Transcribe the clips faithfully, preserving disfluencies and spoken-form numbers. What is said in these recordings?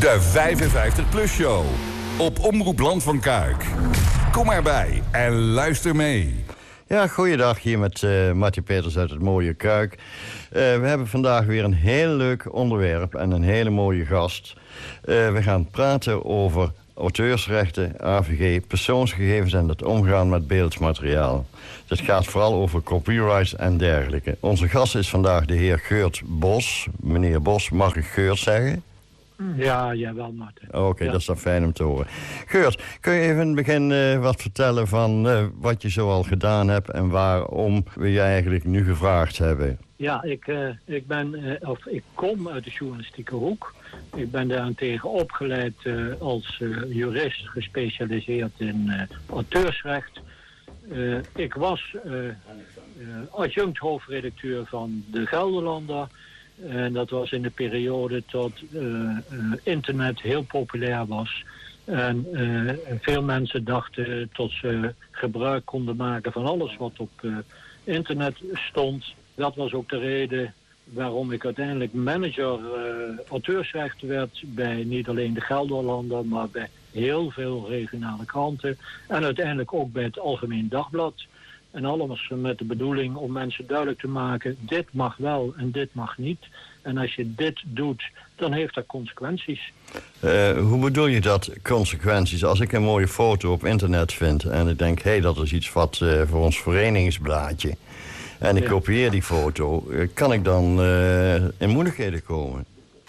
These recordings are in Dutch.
De vijfenvijftig plus show. Op Omroep Land van Kuik. Kom erbij en luister mee. Ja, goeiedag hier met uh, Marty Peters uit het mooie Kuik. Uh, we hebben vandaag weer een heel leuk onderwerp en een hele mooie gast. Uh, we gaan praten over auteursrechten, A V G, persoonsgegevens en het omgaan met beeldmateriaal. Het gaat vooral over copyrights en dergelijke. Onze gast is vandaag de heer Geurt Bos. Meneer Bos, mag ik Geurt zeggen? Ja, jawel, Martin. Oké, okay, ja. Dat is dan fijn om te horen. Geurt, kun je even in het begin uh, wat vertellen van uh, wat je zoal gedaan hebt en waarom we je eigenlijk nu gevraagd hebben? Ja, ik, uh, ik ben, uh, of ik kom uit de journalistieke hoek. Ik ben daarentegen opgeleid uh, als uh, jurist, gespecialiseerd in uh, auteursrecht. Uh, ik was uh, uh, adjunct hoofdredacteur van De Gelderlander. En dat was in de periode tot uh, uh, internet heel populair was. En uh, veel mensen dachten tot ze gebruik konden maken van alles wat op uh, internet stond. Dat was ook de reden waarom ik uiteindelijk manager uh, auteursrecht werd bij niet alleen De Gelderlander, maar bij heel veel regionale kranten. En uiteindelijk ook bij het Algemeen Dagblad. En alles met de bedoeling om mensen duidelijk te maken, dit mag wel en dit mag niet. En als je dit doet, dan heeft dat consequenties. Uh, hoe bedoel je dat, consequenties? Als ik een mooie foto op internet vind en ik denk, hé, hey, dat is iets wat uh, voor ons verenigingsblaadje. En ik ja. kopieer die foto, uh, kan ik dan uh, in moeilijkheden komen?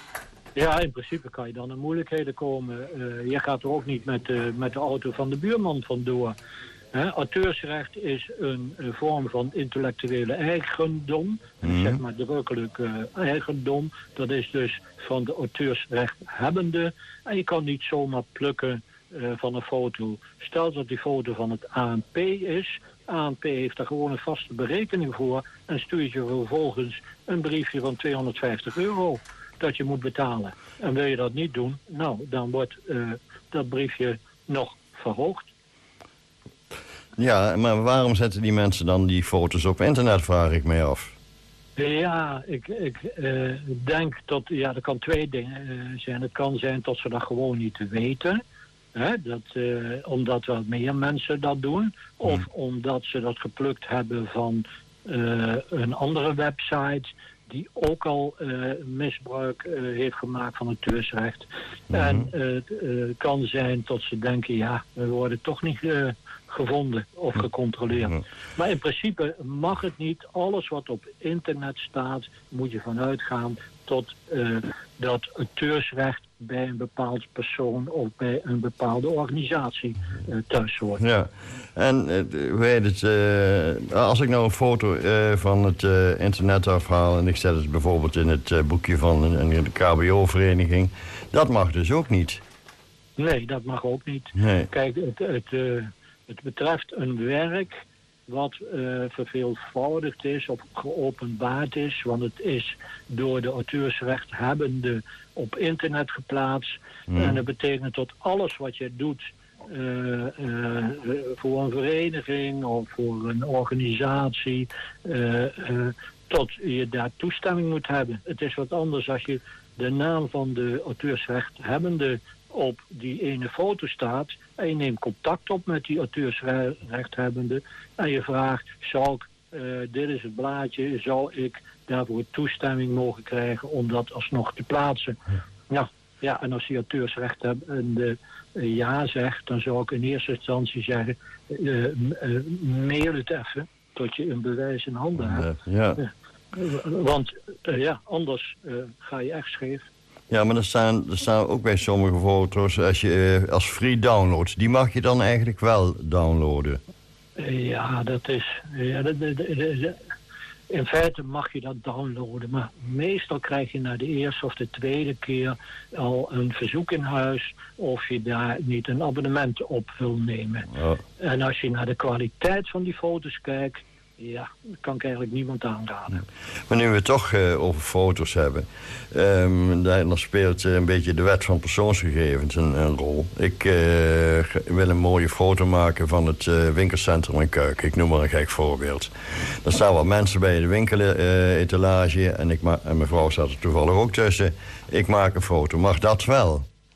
Ja, in principe kan je dan in moeilijkheden komen. Uh, je gaat er ook niet met, uh, met de auto van de buurman vandoor. He, auteursrecht is een, een vorm van intellectuele eigendom. Mm. Zeg maar drukkelijk uh, eigendom. Dat is dus van de auteursrechthebbende. En je kan niet zomaar plukken uh, van een foto. Stel dat die foto van het A N P is. A N P heeft daar gewoon een vaste berekening voor. En stuurt je vervolgens een briefje van tweehonderdvijftig euro. Dat je moet betalen. En wil je dat niet doen, nou, dan wordt uh, dat briefje nog verhoogd. Ja, maar waarom zetten die mensen dan die foto's op internet, vraag ik mij af. Ja, ik, ik uh, denk dat, ja, er kan twee dingen uh, zijn. Het kan zijn dat ze dat gewoon niet weten. Hè? Dat, uh, omdat wel meer mensen dat doen. Of hmm. omdat ze dat geplukt hebben van uh, een andere website die ook al uh, misbruik uh, heeft gemaakt van het auteursrecht. Mm-hmm. En uh, het uh, kan zijn dat ze denken, ja, we worden toch niet uh, gevonden of gecontroleerd. Mm-hmm. Maar in principe mag het niet. Alles wat op internet staat, moet je vanuit gaan tot uh, dat auteursrecht bij een bepaald persoon of bij een bepaalde organisatie uh, thuis hoort. Ja, en uh, weet het, uh, als ik nou een foto uh, van het uh, internet afhaal en ik zet het bijvoorbeeld in het uh, boekje van een, een K B O-vereniging, dat mag dus ook niet. Nee, dat mag ook niet. Nee. Kijk, het, het, uh, het betreft een werk wat uh, verveelvoudigd is of geopenbaard is, want het is door de auteursrechthebbende op internet geplaatst. Mm. En dat betekent dat alles wat je doet uh, uh, voor een vereniging of voor een organisatie, uh, uh, tot je daar toestemming moet hebben. Het is wat anders als je de naam van de auteursrechthebbende op die ene foto staat en je neemt contact op met die auteursrechthebbende en je vraagt, zou ik, uh, dit is het blaadje, zou ik daarvoor toestemming mogen krijgen om dat alsnog te plaatsen? Ja, ja, ja en als die auteursrechthebbende uh, ja zegt, dan zou ik in eerste instantie zeggen, uh, uh, mail het even tot je een bewijs in handen hebt. Ja. Ja. Uh, want uh, ja, anders uh, ga je echt scheef. Ja, maar er staan, er staan ook bij sommige foto's als je uh, als free download. Die mag je dan eigenlijk wel downloaden. Ja, dat is... Ja, dat, dat, dat, dat, in feite mag je dat downloaden. Maar meestal krijg je na de eerste of de tweede keer al een verzoek in huis of je daar niet een abonnement op wil nemen. Oh. En als je naar de kwaliteit van die foto's kijkt, ja, dat kan ik eigenlijk niemand aanraden. Maar nu we het toch uh, over foto's hebben, um, dan speelt uh, een beetje de wet van persoonsgegevens een, een rol. Ik uh, wil een mooie foto maken van het uh, winkelcentrum in Kuik. Ik noem maar een gek voorbeeld. Er staan wat mensen bij de winkeletalage uh, en, ik ma- en mijn vrouw staat er toevallig ook tussen. Ik maak een foto. Mag dat wel?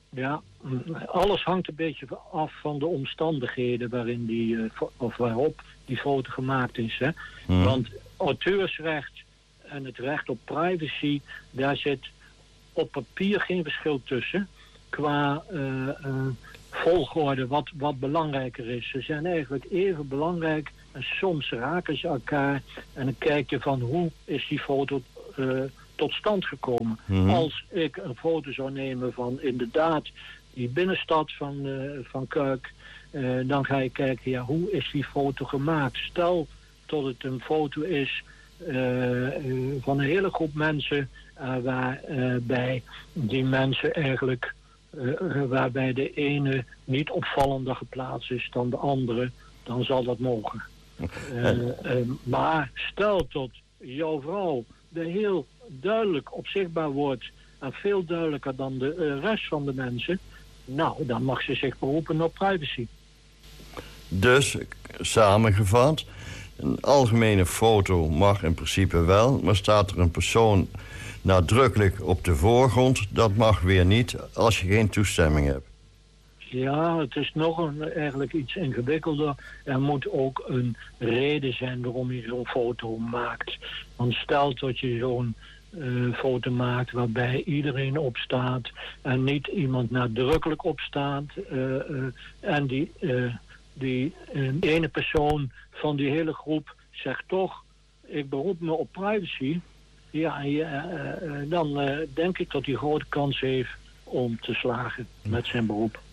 Ja, alles hangt een beetje af van de omstandigheden waarin die, uh, of waarop die foto gemaakt is. Hè? Hmm. Want auteursrecht en het recht op privacy, daar zit op papier geen verschil tussen. Qua uh, uh, volgorde wat, wat belangrijker is. Ze zijn eigenlijk even belangrijk en soms raken ze elkaar. En dan kijk je van hoe is die foto uh, tot stand gekomen. Mm-hmm. Als ik een foto zou nemen van inderdaad die binnenstad van, uh, van Kuik, uh, dan ga je kijken, ja, hoe is die foto gemaakt? Stel dat het een foto is uh, uh, van een hele groep mensen, uh, waarbij die mensen eigenlijk, uh, waarbij de ene niet opvallender geplaatst is dan de andere, dan zal dat mogen. Uh, uh, maar stel dat jouw vrouw er heel duidelijk op zichtbaar wordt en veel duidelijker dan de uh, rest van de mensen, nou, dan mag ze zich beroepen op privacy. Dus, samengevat, een algemene foto mag in principe wel, maar staat er een persoon nadrukkelijk op de voorgrond, dat mag weer niet als je geen toestemming hebt. Ja, het is nog een, eigenlijk iets ingewikkelder. Er moet ook een reden zijn waarom je zo'n foto maakt. Want stel dat je zo'n uh, foto maakt waarbij iedereen opstaat en niet iemand nadrukkelijk opstaat. Uh, uh, en die, uh, die uh, ene persoon van die hele groep zegt toch, ik beroep me op privacy. Ja, ja uh, uh, dan uh, denk ik dat hij grote kans heeft om te slagen met zijn beroep.